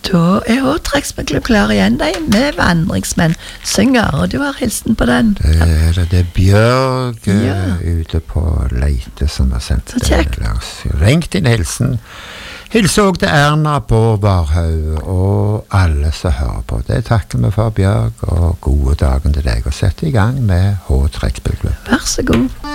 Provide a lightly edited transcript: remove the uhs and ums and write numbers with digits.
Da H. Trekkspillklubb klar igjen deg med vandringsmenn. Synger, og du har hilsen på den. Det er Bjørg ute på Leite som har sendt det. Ring din hilsen. Hils også til Erna på Varhaug og alle som hører på. Det takker vi for, Bjørg, og gode dagen til deg. Og sett i gang med H. Trekkspillklubb. Vær så god.